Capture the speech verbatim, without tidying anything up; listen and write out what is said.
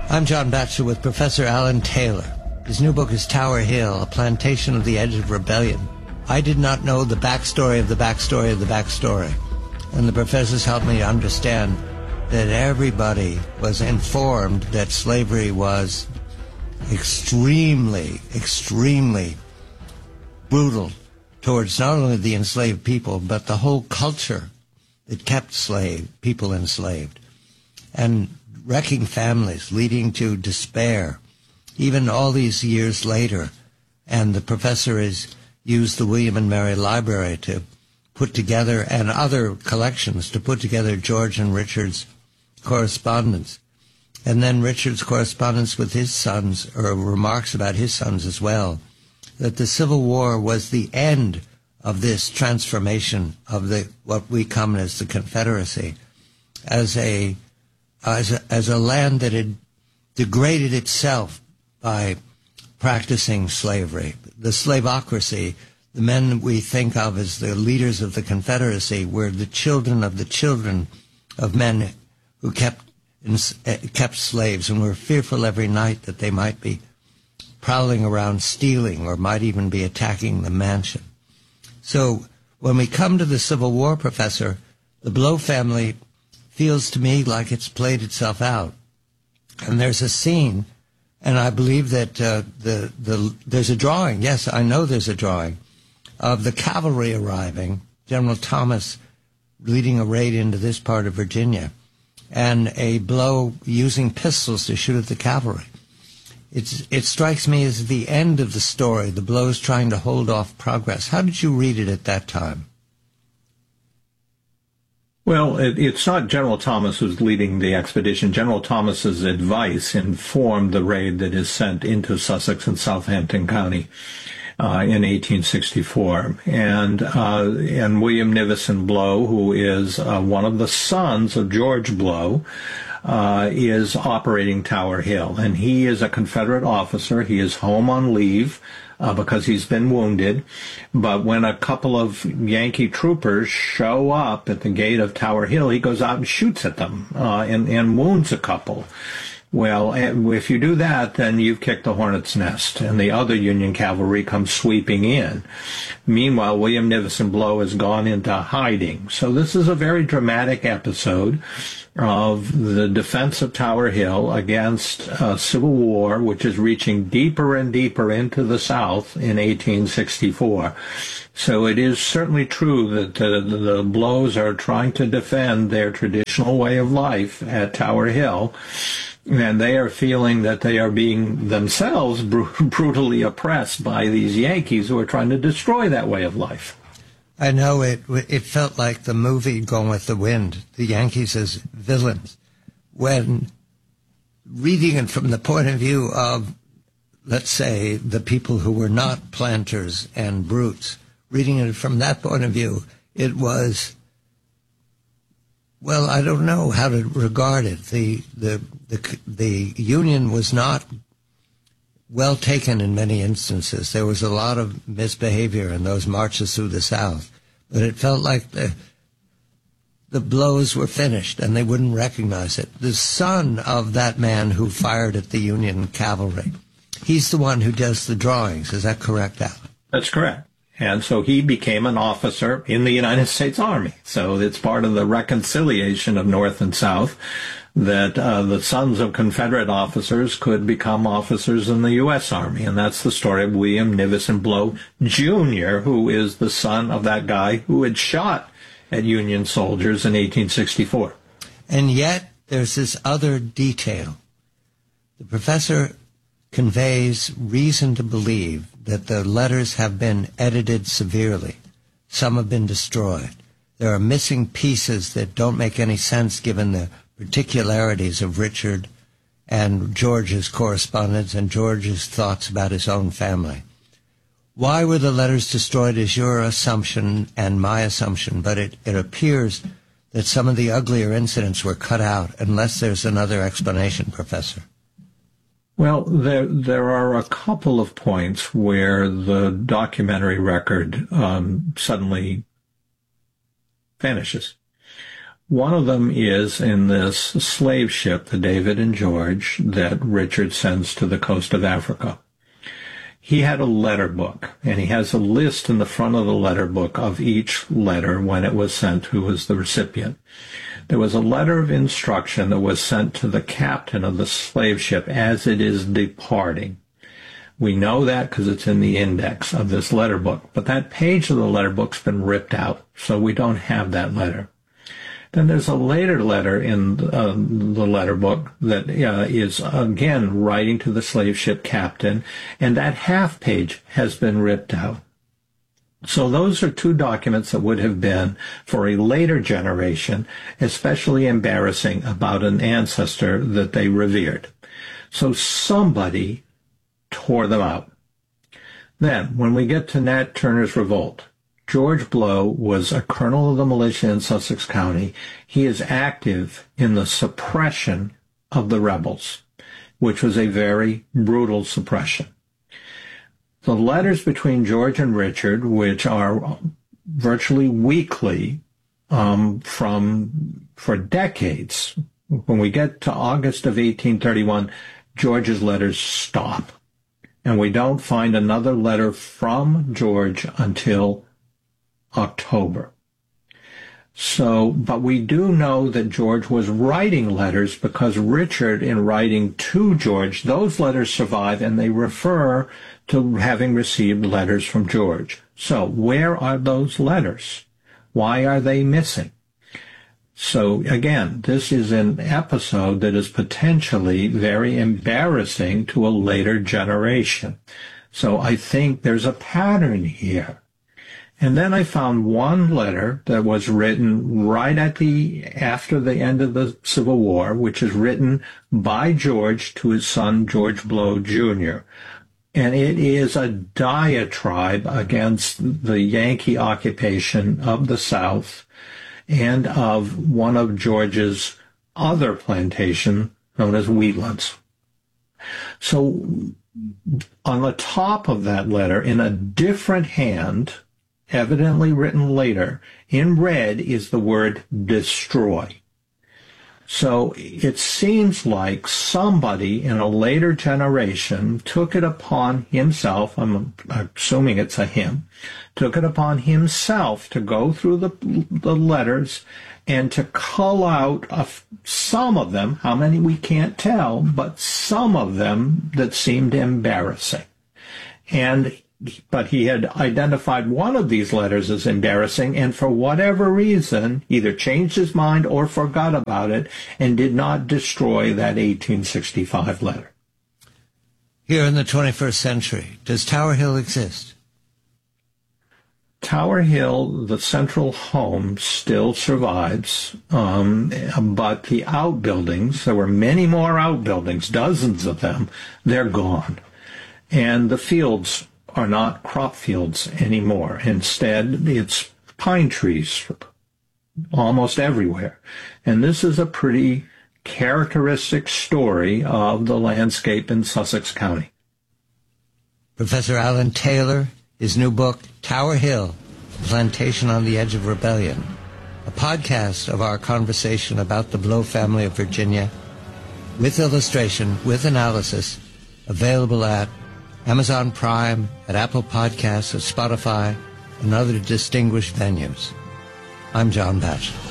I'm John Batchelor with Professor Alan Taylor. His new book is Tower Hill, A Plantation of the Edge of Rebellion. I did not know the backstory of the backstory of the backstory, and the professors helped me to understand that everybody was informed that slavery was extremely, extremely brutal towards not only the enslaved people, but the whole culture that kept slave people enslaved, and wrecking families, leading to despair, even all these years later. And the professor has used the William and Mary Library to put together, and other collections, to put together George and Richard's correspondence. And then Richard's correspondence with his sons, or remarks about his sons as well, that the Civil War was the end of this transformation of the what we come as the Confederacy, as a as a, as a land that had degraded itself by practicing slavery. The slavocracy, the men we think of as the leaders of the Confederacy, were the children of the children of men who kept kept slaves, and were fearful every night that they might be prowling around stealing, or might even be attacking the mansion. So when we come to the Civil War, Professor, the Blow family feels to me like it's played itself out. And there's a scene, and I believe that uh, the the there's a drawing, yes, I know there's a drawing, of the cavalry arriving, General Thomas leading a raid into this part of Virginia, and a Blow using pistols to shoot at the cavalry. It's, it strikes me as the end of the story, the Blows trying to hold off progress. How did you read it at that time? Well, it, it's not General Thomas who's leading the expedition. General Thomas's advice informed the raid that is sent into Sussex and Southampton County uh, in eighteen sixty-four. And uh, and William Nivison Blow, who is uh, one of the sons of George Blow, uh, is operating Tower Hill. And he is a Confederate officer. He is home on leave Uh, because he's been wounded. But when a couple of Yankee troopers show up at the gate of Tower Hill, he goes out and shoots at them uh, and, and wounds a couple. Well, if you do that, then you've kicked the hornet's nest, and the other Union cavalry comes sweeping in. Meanwhile, William Nivison Blow has gone into hiding. So this is a very dramatic episode of the defense of Tower Hill against uh, Civil War, which is reaching deeper and deeper into the South in eighteen sixty-four. So it is certainly true that the, the Blows are trying to defend their traditional way of life at Tower Hill, and they are feeling that they are being themselves br- brutally oppressed by these Yankees who are trying to destroy that way of life. I know it it felt like the movie Gone with the Wind, the Yankees as villains. When reading it from the point of view of, let's say, the people who were not planters and brutes, reading it from that point of view, it was, well, I don't know how to regard it. The the the, the Union was not well taken in many instances. There was a lot of misbehavior in those marches through the South, but it felt like the the blows were finished and they wouldn't recognize it. The son of that man who fired at the Union cavalry, he's the one who does the drawings. Is that correct, Alan? That's correct. And so he became an officer in the United States Army. So it's part of the reconciliation of North and South that uh, the sons of Confederate officers could become officers in the U S. Army. And that's the story of William Nivison Blow, Junior, who is the son of that guy who had shot at Union soldiers in eighteen sixty-four. And yet there's this other detail. The professor conveys reason to believe that the letters have been edited severely. Some have been destroyed. There are missing pieces that don't make any sense given the particularities of Richard and George's correspondence and George's thoughts about his own family. Why were the letters destroyed is your assumption and my assumption, but it, it appears that some of the uglier incidents were cut out, unless there's another explanation, Professor. Well, there there are a couple of points where the documentary record um, suddenly vanishes. One of them is in this slave ship, the David and George, that Richard sends to the coast of Africa. He had a letter book, and he has a list in the front of the letter book of each letter when it was sent, who was the recipient. There was a letter of instruction that was sent to the captain of the slave ship as it is departing. We know that because it's in the index of this letter book, but that page of the letter book's been ripped out, so we don't have that letter. Then there's a later letter in uh, the letter book that uh, is, again, writing to the slave ship captain, and that half page has been ripped out. So those are two documents that would have been, for a later generation, especially embarrassing about an ancestor that they revered. So somebody tore them out. Then, when we get to Nat Turner's revolt, George Blow was a colonel of the militia in Sussex County. He is active in the suppression of the rebels, which was a very brutal suppression. The letters between George and Richard, which are virtually weekly um, from for decades, when we get to August of eighteen thirty-one, George's letters stop. And we don't find another letter from George until October. So, but we do know that George was writing letters because Richard, in writing to George, those letters survive and they refer to having received letters from George. So, where are those letters? Why are they missing? So, again, this is an episode that is potentially very embarrassing to a later generation. So, I think there's a pattern here. And then I found one letter that was written right at the, after the end of the Civil War, which is written by George to his son, George Blow, Junior And it is a diatribe against the Yankee occupation of the South and of one of George's other plantation known as Wheatlands. So on the top of that letter, in a different hand, evidently written later, in red is the word destroy. So it seems like somebody in a later generation took it upon himself, I'm assuming it's a him, took it upon himself to go through the, the letters and to cull out a, some of them, how many we can't tell, but some of them that seemed embarrassing. And But he had identified one of these letters as embarrassing and for whatever reason either changed his mind or forgot about it and did not destroy that eighteen sixty-five letter. Here in the twenty-first century, does Tower Hill exist? Tower Hill, the central home, still survives, um, but the outbuildings, there were many more outbuildings, dozens of them, they're gone. And the fields are not crop fields anymore. Instead, it's pine trees almost everywhere. And this is a pretty characteristic story of the landscape in Sussex County. Professor Alan Taylor, his new book, Tower Hill, A Plantation on the Edge of Rebellion, a podcast of our conversation about the Blow family of Virginia, with illustration, with analysis, available at Amazon Prime, at Apple Podcasts, at Spotify, and other distinguished venues. I'm John Batchelor.